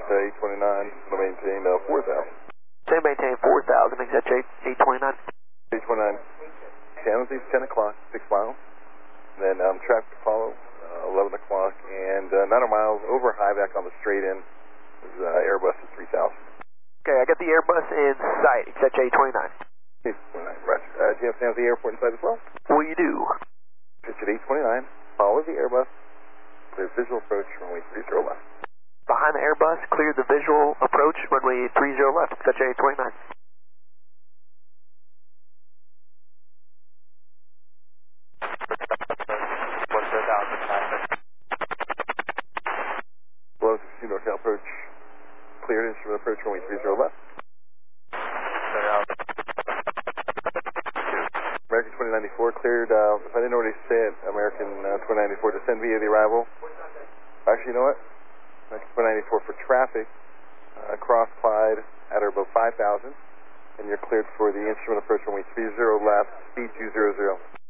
829, to maintain 4,000. Say maintain 4,000, exact 829. 829, San Jose, 10 o'clock, 6 miles. Then traffic to follow, 11 o'clock, and 9 miles over high back on the straight in is Airbus at 3,000. Okay, I got the Airbus in sight, exact 829. 829, Roger. Do you have San Jose Airport in sight as well? We do. Pitch at 829, follow the Airbus, clear visual approach, runway 30 left. Behind the Airbus, clear the visual approach, runway 30 left, exact 829. Below 16 NorCal approach, cleared instrument approach, runway 30 left. American 2094 cleared, if I didn't already say it, American 2094 descend via the arrival. Actually, you know what? American 2094 for traffic, cross Clyde at or above 5,000, and you're cleared for the instrument approach runway 30 left, speed 200.